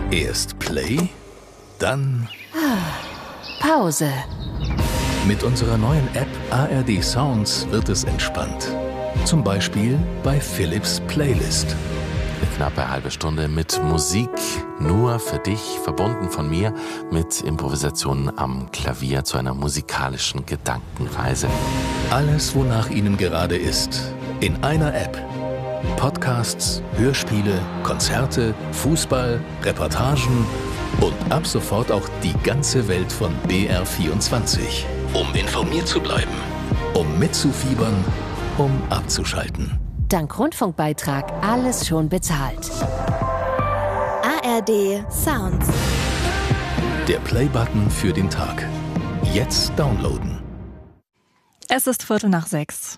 Erst Play, dann Pause. mit unserer neuen App ARD Sounds wird es entspannt. Zum Beispiel bei Philips Playlist. Eine knappe halbe Stunde mit Musik, nur für dich, verbunden von mir mit Improvisationen am Klavier zu einer musikalischen Gedankenreise. Alles, wonach Ihnen gerade ist, in einer App. Podcasts, Hörspiele, Konzerte, Fußball, Reportagen und ab sofort auch die ganze Welt von BR24. Um informiert zu bleiben, um mitzufiebern, um abzuschalten. Dank Rundfunkbeitrag alles schon bezahlt. ARD Sounds. Der Play-Button für den Tag. Jetzt downloaden. Es ist 5:45.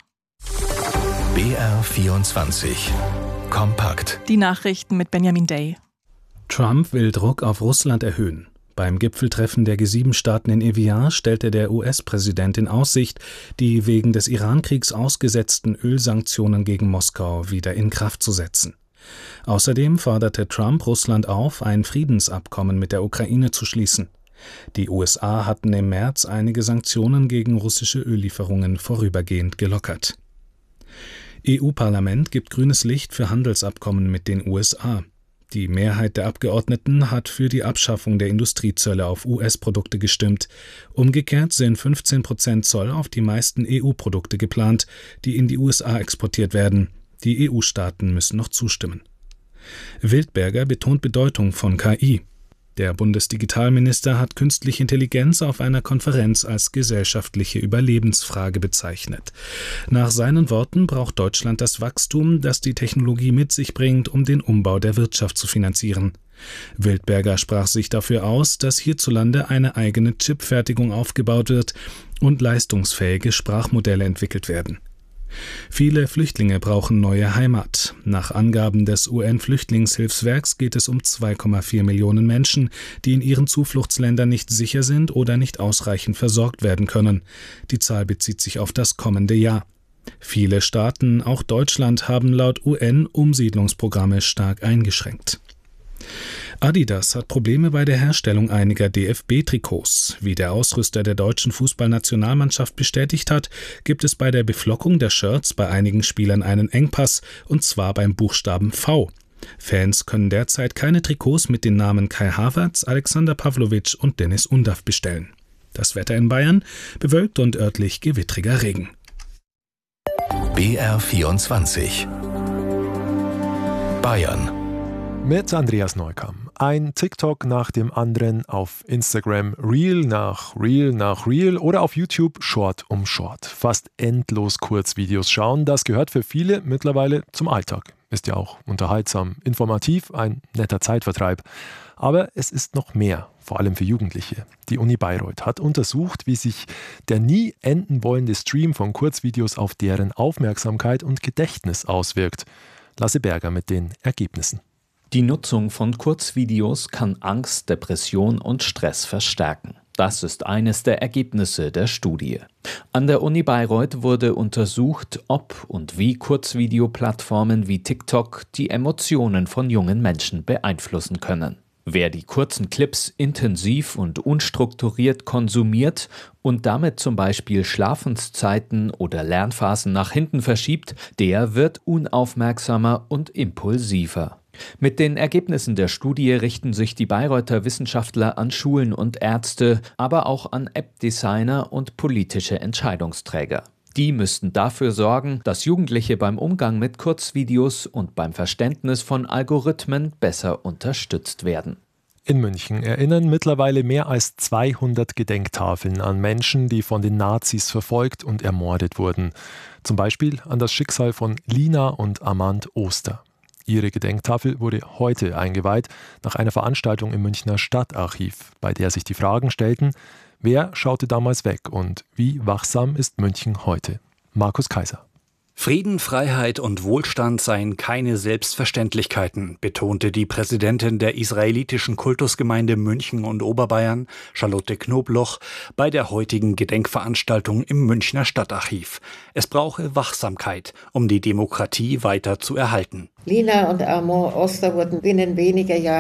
BR24. Kompakt. Die Nachrichten mit Benjamin Day. Trump will Druck auf Russland erhöhen. Beim Gipfeltreffen der G7-Staaten in Evian stellte der US-Präsident in Aussicht, die wegen des Iran-Kriegs ausgesetzten Ölsanktionen gegen Moskau wieder in Kraft zu setzen. Außerdem forderte Trump Russland auf, ein Friedensabkommen mit der Ukraine zu schließen. Die USA hatten im März einige Sanktionen gegen russische Öllieferungen vorübergehend gelockert. EU-Parlament gibt grünes Licht für Handelsabkommen mit den USA. Die Mehrheit der Abgeordneten hat für die Abschaffung der Industriezölle auf US-Produkte gestimmt. Umgekehrt sind 15% Zoll auf die meisten EU-Produkte geplant, die in die USA exportiert werden. Die EU-Staaten müssen noch zustimmen. Wildberger betont Bedeutung von KI. Der Bundesdigitalminister hat künstliche Intelligenz auf einer Konferenz als gesellschaftliche Überlebensfrage bezeichnet. Nach seinen Worten braucht Deutschland das Wachstum, das die Technologie mit sich bringt, um den Umbau der Wirtschaft zu finanzieren. Wildberger sprach sich dafür aus, dass hierzulande eine eigene Chipfertigung aufgebaut wird und leistungsfähige Sprachmodelle entwickelt werden. Viele Flüchtlinge brauchen neue Heimat. Nach Angaben des UN-Flüchtlingshilfswerks geht es um 2,4 Millionen Menschen, die in ihren Zufluchtsländern nicht sicher sind oder nicht ausreichend versorgt werden können. Die Zahl bezieht sich auf das kommende Jahr. Viele Staaten, auch Deutschland, haben laut UN Umsiedlungsprogramme stark eingeschränkt. Adidas hat Probleme bei der Herstellung einiger DFB-Trikots. Wie der Ausrüster der deutschen Fußballnationalmannschaft bestätigt hat, gibt es bei der Beflockung der Shirts bei einigen Spielern einen Engpass, und zwar beim Buchstaben V. Fans können derzeit keine Trikots mit den Namen Kai Havertz, Alexander Pavlovic und Dennis Undaff bestellen. Das Wetter in Bayern: bewölkt und örtlich gewittriger Regen. BR24. Bayern. Mit Andreas Neukamm. Ein TikTok nach dem anderen, auf Instagram Reel nach Reel nach Reel oder auf YouTube Short um Short. Fast endlos Kurzvideos schauen, das gehört für viele mittlerweile zum Alltag. Ist ja auch unterhaltsam, informativ, ein netter Zeitvertreib. Aber es ist noch mehr, vor allem für Jugendliche. Die Uni Bayreuth hat untersucht, wie sich der nie enden wollende Stream von Kurzvideos auf deren Aufmerksamkeit und Gedächtnis auswirkt. Lasse Berger mit den Ergebnissen. Die Nutzung von Kurzvideos kann Angst, Depression und Stress verstärken. Das ist eines der Ergebnisse der Studie. An der Uni Bayreuth wurde untersucht, ob und wie Kurzvideoplattformen wie TikTok die Emotionen von jungen Menschen beeinflussen können. Wer die kurzen Clips intensiv und unstrukturiert konsumiert und damit zum Beispiel Schlafenszeiten oder Lernphasen nach hinten verschiebt, der wird unaufmerksamer und impulsiver. Mit den Ergebnissen der Studie richten sich die Bayreuther Wissenschaftler an Schulen und Ärzte, aber auch an App-Designer und politische Entscheidungsträger. Die müssten dafür sorgen, dass Jugendliche beim Umgang mit Kurzvideos und beim Verständnis von Algorithmen besser unterstützt werden. In München erinnern mittlerweile mehr als 200 Gedenktafeln an Menschen, die von den Nazis verfolgt und ermordet wurden. Zum Beispiel an das Schicksal von Lina und Armand Oster. Ihre Gedenktafel wurde heute eingeweiht nach einer Veranstaltung im Münchner Stadtarchiv, bei der sich die Fragen stellten: Wer schaute damals weg und wie wachsam ist München heute? Markus Kaiser. Frieden, Freiheit und Wohlstand seien keine Selbstverständlichkeiten, betonte die Präsidentin der israelitischen Kultusgemeinde München und Oberbayern, Charlotte Knobloch, bei der heutigen Gedenkveranstaltung im Münchner Stadtarchiv. Es brauche Wachsamkeit, um die Demokratie weiter zu erhalten. Lina und Armand Oster wurden binnen weniger Jahre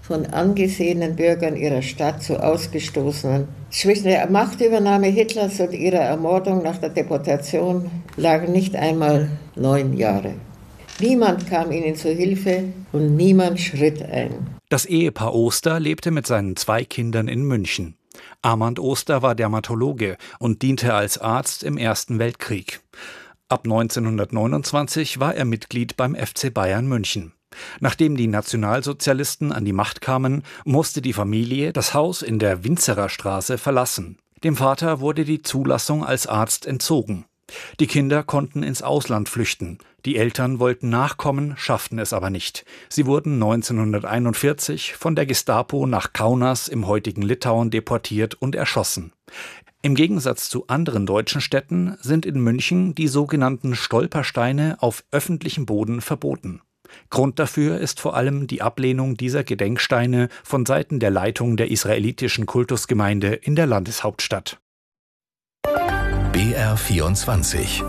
von angesehenen Bürgern ihrer Stadt zu Ausgestoßenen. Zwischen der Machtübernahme Hitlers und ihrer Ermordung nach der Deportation lagen nicht einmal 9 Jahre. Niemand kam ihnen zu Hilfe und niemand schritt ein. Das Ehepaar Oster lebte mit seinen 2 Kindern in München. Armand Oster war Dermatologe und diente als Arzt im Ersten Weltkrieg. Ab 1929 war er Mitglied beim FC Bayern München. Nachdem die Nationalsozialisten an die Macht kamen, musste die Familie das Haus in der Winzerer Straße verlassen. Dem Vater wurde die Zulassung als Arzt entzogen. Die Kinder konnten ins Ausland flüchten. Die Eltern wollten nachkommen, schafften es aber nicht. Sie wurden 1941 von der Gestapo nach Kaunas im heutigen Litauen deportiert und erschossen. Im Gegensatz zu anderen deutschen Städten sind in München die sogenannten Stolpersteine auf öffentlichem Boden verboten. Grund dafür ist vor allem die Ablehnung dieser Gedenksteine von Seiten der Leitung der israelitischen Kultusgemeinde in der Landeshauptstadt. BR24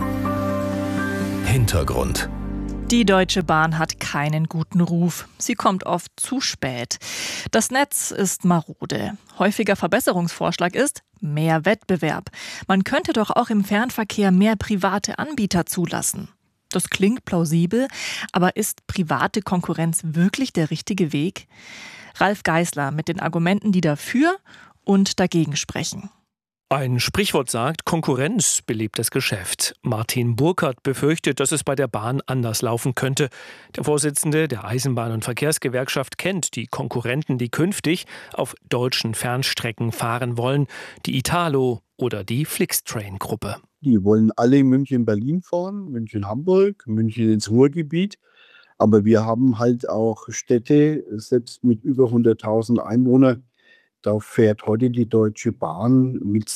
Hintergrund. Die Deutsche Bahn hat keinen guten Ruf. Sie kommt oft zu spät. Das Netz ist marode. Häufiger Verbesserungsvorschlag ist mehr Wettbewerb. Man könnte doch auch im Fernverkehr mehr private Anbieter zulassen. Das klingt plausibel, aber ist private Konkurrenz wirklich der richtige Weg? Ralf Geisler mit den Argumenten, die dafür und dagegen sprechen. Ein Sprichwort sagt, Konkurrenz belebt das Geschäft. Martin Burkhardt befürchtet, dass es bei der Bahn anders laufen könnte. Der Vorsitzende der Eisenbahn- und Verkehrsgewerkschaft kennt die Konkurrenten, die künftig auf deutschen Fernstrecken fahren wollen. Die Italo oder die Flixtrain-Gruppe. Die wollen alle München-Berlin fahren, München-Hamburg, München ins Ruhrgebiet. Aber wir haben halt auch Städte, selbst mit über 100.000 Einwohnern. Da fährt heute die Deutsche Bahn mit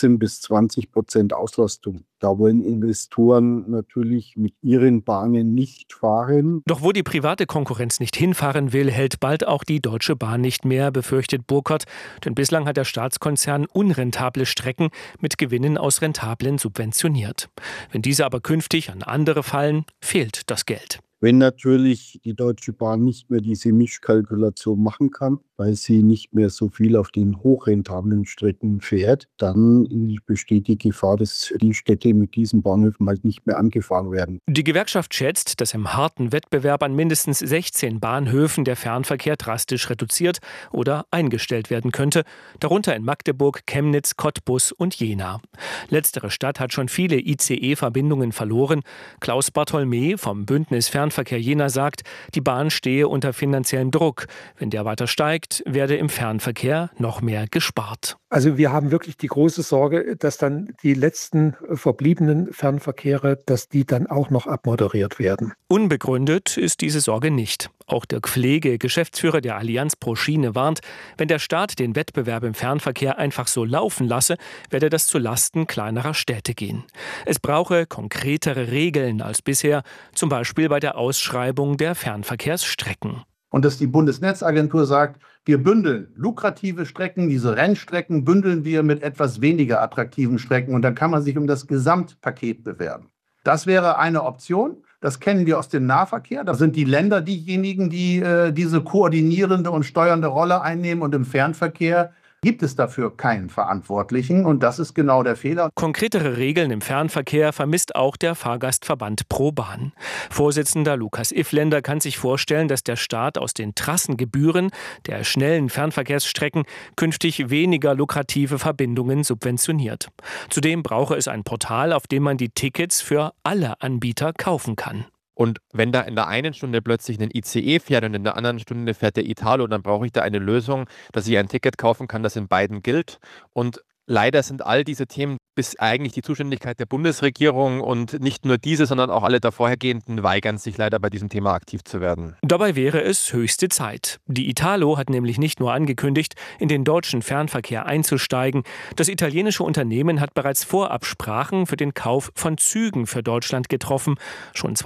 17-20% Auslastung. Da wollen Investoren natürlich mit ihren Bahnen nicht fahren. Doch wo die private Konkurrenz nicht hinfahren will, hält bald auch die Deutsche Bahn nicht mehr, befürchtet Burkhardt. Denn bislang hat der Staatskonzern unrentable Strecken mit Gewinnen aus rentablen subventioniert. Wenn diese aber künftig an andere fallen, fehlt das Geld. Wenn natürlich die Deutsche Bahn nicht mehr diese Mischkalkulation machen kann, weil sie nicht mehr so viel auf den hochrentablen Strecken fährt, dann besteht die Gefahr, dass die Städte mit diesen Bahnhöfen halt nicht mehr angefahren werden. Die Gewerkschaft schätzt, dass im harten Wettbewerb an mindestens 16 Bahnhöfen der Fernverkehr drastisch reduziert oder eingestellt werden könnte, darunter in Magdeburg, Chemnitz, Cottbus und Jena. Letztere Stadt hat schon viele ICE-Verbindungen verloren. Klaus Bartholmä vom Bündnis Fernverkehr Jena sagt, die Bahn stehe unter finanziellem Druck. Wenn der weiter steigt, werde im Fernverkehr noch mehr gespart. Also wir haben wirklich die große Sorge, dass dann die letzten verbliebenen Fernverkehre, dass die dann auch noch abmoderiert werden. Unbegründet ist diese Sorge nicht. Auch Dirk Pflege, Geschäftsführer der Allianz pro Schiene, warnt, wenn der Staat den Wettbewerb im Fernverkehr einfach so laufen lasse, werde das zu Lasten kleinerer Städte gehen. Es brauche konkretere Regeln als bisher, zum Beispiel bei der Ausschreibung der Fernverkehrsstrecken. Und dass die Bundesnetzagentur sagt, wir bündeln lukrative Strecken, diese Rennstrecken bündeln wir mit etwas weniger attraktiven Strecken und dann kann man sich um das Gesamtpaket bewerben. Das wäre eine Option. Das kennen wir aus dem Nahverkehr. Da sind die Länder diejenigen, die diese koordinierende und steuernde Rolle einnehmen. Und im Fernverkehr gibt es dafür keinen Verantwortlichen. Und das ist genau der Fehler. Konkretere Regeln im Fernverkehr vermisst auch der Fahrgastverband ProBahn. Vorsitzender Lukas Iffländer kann sich vorstellen, dass der Staat aus den Trassengebühren der schnellen Fernverkehrsstrecken künftig weniger lukrative Verbindungen subventioniert. Zudem brauche es ein Portal, auf dem man die Tickets für alle Anbieter kaufen kann. Und wenn da in der einen Stunde plötzlich ein ICE fährt und in der anderen Stunde fährt der Italo, dann brauche ich da eine Lösung, dass ich ein Ticket kaufen kann, das in beiden gilt. Und leider sind all diese Themen bis eigentlich die Zuständigkeit der Bundesregierung und nicht nur diese, sondern auch alle davorhergehenden weigern sich leider bei diesem Thema aktiv zu werden. Dabei wäre es höchste Zeit. Die Italo hat nämlich nicht nur angekündigt, in den deutschen Fernverkehr einzusteigen. Das italienische Unternehmen hat bereits Vorabsprachen für den Kauf von Zügen für Deutschland getroffen. Schon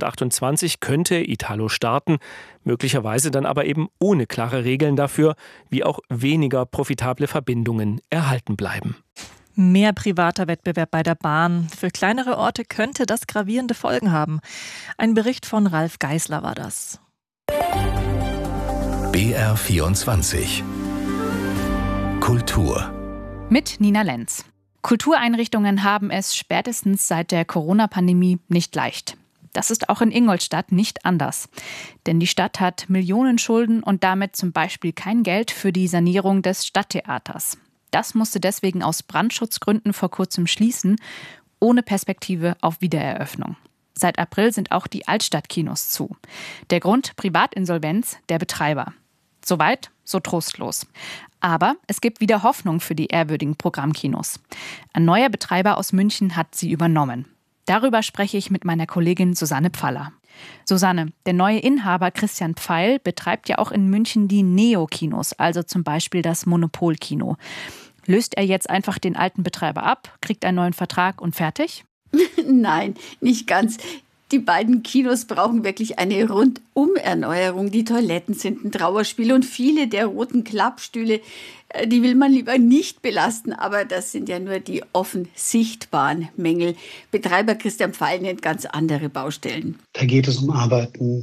2028 könnte Italo starten, möglicherweise dann aber eben ohne klare Regeln dafür, wie auch weniger profitable Verbindungen erhalten bleiben. Mehr privater Wettbewerb bei der Bahn. Für kleinere Orte könnte das gravierende Folgen haben. Ein Bericht von Ralf Geisler war das. BR24 Kultur mit Nina Lenz. Kultureinrichtungen haben es spätestens seit der Corona-Pandemie nicht leicht. Das ist auch in Ingolstadt nicht anders. Denn die Stadt hat Millionen Schulden und damit zum Beispiel kein Geld für die Sanierung des Stadttheaters. Das musste deswegen aus Brandschutzgründen vor kurzem schließen, ohne Perspektive auf Wiedereröffnung. Seit April sind auch die Altstadtkinos zu. Der Grund: Privatinsolvenz der Betreiber. Soweit, so trostlos. Aber es gibt wieder Hoffnung für die ehrwürdigen Programmkinos. Ein neuer Betreiber aus München hat sie übernommen. Darüber spreche ich mit meiner Kollegin Susanne Pfaller. Susanne, der neue Inhaber Christian Pfeil betreibt ja auch in München die Neo-Kinos, also zum Beispiel das Monopol-Kino. Löst er jetzt einfach den alten Betreiber ab, kriegt einen neuen Vertrag und fertig? Nein, nicht ganz. Die beiden Kinos brauchen wirklich eine Rundum-Erneuerung. Die Toiletten sind ein Trauerspiel und viele der roten Klappstühle, die will man lieber nicht belasten. Aber das sind ja nur die offen sichtbaren Mängel. Betreiber Christian Pfeil nennt ganz andere Baustellen. Da geht es um Arbeiten